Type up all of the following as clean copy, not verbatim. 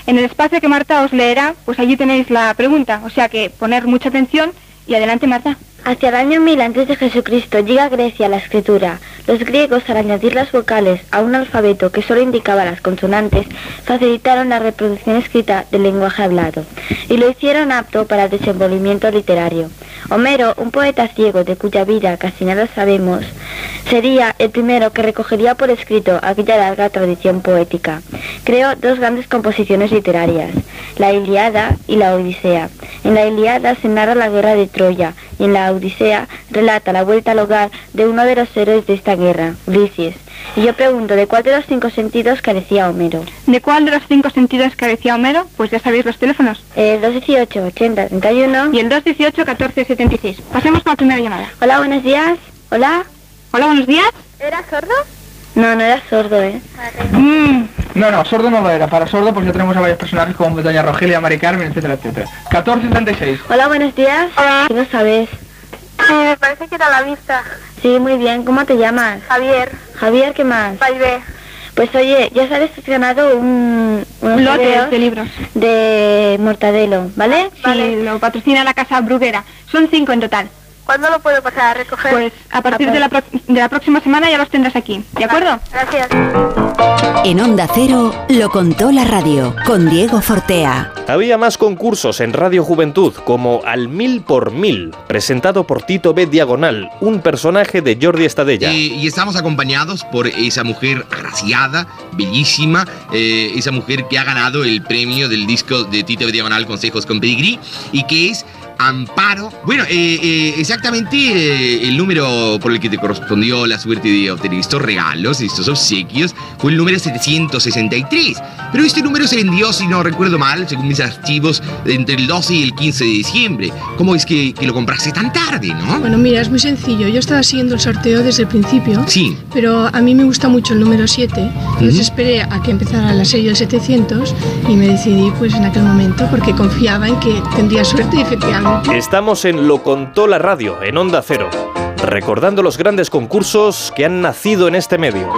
En el espacio que Marta os leerá, pues allí tenéis la pregunta, o sea que poner mucha atención y adelante, Marta. Hacia el año 1000 antes de Jesucristo llega a Grecia la escritura. Los griegos, al añadir las vocales a un alfabeto que solo indicaba las consonantes, facilitaron la reproducción escrita del lenguaje hablado y lo hicieron apto para el desenvolvimiento literario. Homero, un poeta ciego de cuya vida casi nada sabemos, sería el primero que recogería por escrito aquella larga tradición poética. Creó dos grandes composiciones literarias, la Ilíada y la Odisea. En la Ilíada se narra la guerra de Troya y en la Odisea relata la vuelta al hogar de uno de los héroes de esta guerra, Ulises. Y yo pregunto, ¿de cuál de los 5 sentidos carecía Homero? ¿De cuál de los 5 sentidos carecía Homero? Pues ya sabéis los teléfonos. El 218 80 31 y el 218 14 76. Pasemos con la primera llamada. Hola, buenos días. Hola. Hola, buenos días. ¿Era sordo? No, no era sordo, No, sordo no lo era. Para sordo pues ya tenemos a varios personajes como Doña Rogelia, Mari Carmen, etcétera, etcétera. 1476. Hola, buenos días. Hola. ¿Qué no sabes? Me parece que era la vista. Sí, muy bien. ¿Cómo te llamas? Javier. Javier, ¿qué más? Baibé. Pues oye, ya sabes que has ganado unos lote de libros de Mortadelo, ¿vale? Sí, lo patrocina la Casa Bruguera. Son 5 en total. ¿Cuándo lo puedo pasar a recoger? Pues a partir de la próxima semana ya los tendrás aquí, ¿de acuerdo? Gracias. En Onda Cero, lo contó la radio, con Diego Fortea. Había más concursos en Radio Juventud, como Al 1000 por 1000, presentado por Tito B. Diagonal, un personaje de Jordi Estadella. Y estamos acompañados por esa mujer agraciada, bellísima, esa mujer que ha ganado el premio del disco de Tito B. Diagonal, Consejos con Pedigrí, y que es Amparo. Bueno, exactamente el número por el que te correspondió la suerte de obtener estos regalos, estos obsequios, fue el número 763. Pero este número se vendió, si no recuerdo mal, según mis archivos, entre el 12 y el 15 de diciembre. ¿Cómo es que lo compraste tan tarde, no? Bueno, mira, es muy sencillo. Yo estaba siguiendo el sorteo desde el principio. Sí. Pero a mí me gusta mucho el número 7. Entonces esperé a que empezara la serie del 700 y me decidí pues en aquel momento porque confiaba en que tendría suerte y efectivamente. Estamos en Lo contó la radio, en Onda Cero, recordando los grandes concursos que han nacido en este medio.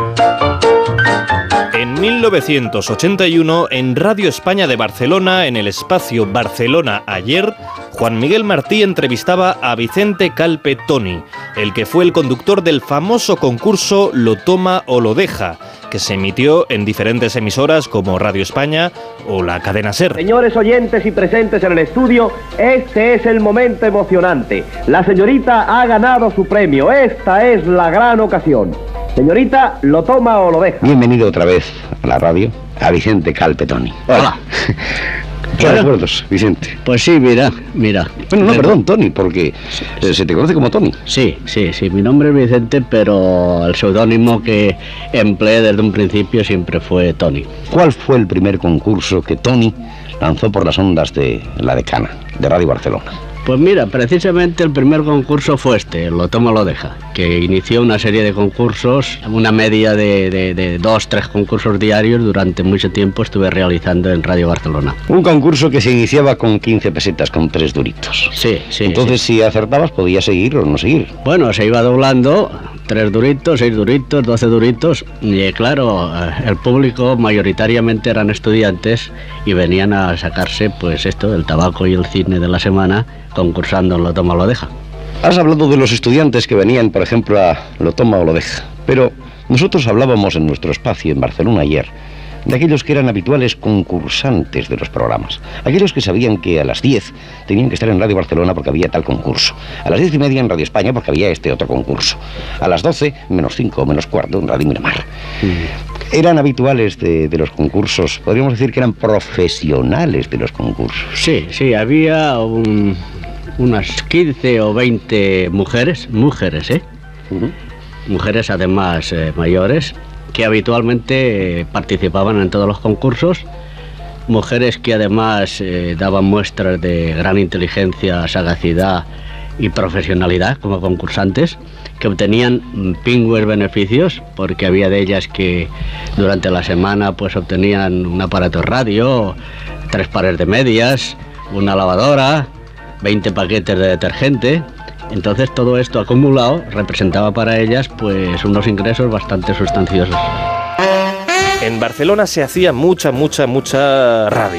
En 1981, en Radio España de Barcelona, en el espacio Barcelona Ayer, Juan Miguel Martí entrevistaba a Vicente Calpe Toni, el que fue el conductor del famoso concurso Lo toma o lo deja, que se emitió en diferentes emisoras como Radio España o la cadena SER. Señores oyentes y presentes en el estudio, este es el momento emocionante. La señorita ha ganado su premio. Esta es la gran ocasión. Señorita, ¿lo toma o lo deja? Bienvenido otra vez a la radio, a Vicente Calpe Toni. Hola. ¿Qué recuerdos, Vicente? Pues sí, mira. Bueno, no, perdón, Toni, porque se te conoce como Toni. Sí, mi nombre es Vicente, pero el seudónimo que empleé desde un principio siempre fue Toni. ¿Cuál fue el primer concurso que Toni lanzó por las ondas de la Decana, de Radio Barcelona? Pues mira, precisamente el primer concurso fue este, Lo toma o lo deja, que inició una serie de concursos, una media de 2-3 concursos diarios durante mucho tiempo estuve realizando en Radio Barcelona. Un concurso que se iniciaba con 15 pesetas, con 3 duritos. Sí. Entonces, si acertabas, podías seguir o no seguir. Bueno, se iba doblando, 3 duritos, 6 duritos, 12 duritos, y claro, el público mayoritariamente eran estudiantes y venían a sacarse, pues esto, el tabaco y el cine de la semana, concursando en Lo toma o lo deja. Has hablado de los estudiantes que venían, por ejemplo, a Lo toma o lo deja, pero nosotros hablábamos en nuestro espacio en Barcelona Ayer de aquellos que eran habituales concursantes de los programas, aquellos que sabían que a las 10 tenían que estar en Radio Barcelona porque había tal concurso, a las 10:30 en Radio España porque había este otro concurso, a las 12 menos 5 o menos cuarto en Radio Miramar. ¿Eran habituales de los concursos? Podríamos decir que eran profesionales de los concursos. Sí, había unas 15 o 20 mujeres, mujeres además mayores, que habitualmente participaban en todos los concursos, mujeres que además daban muestras de gran inteligencia, sagacidad y profesionalidad como concursantes, que obtenían pingües beneficios, porque había de ellas que durante la semana pues obtenían un aparato de radio, 3 pares de medias, una lavadora, 20 paquetes de detergente. Entonces todo esto acumulado representaba para ellas pues unos ingresos bastante sustanciosos. En Barcelona se hacía mucha radio.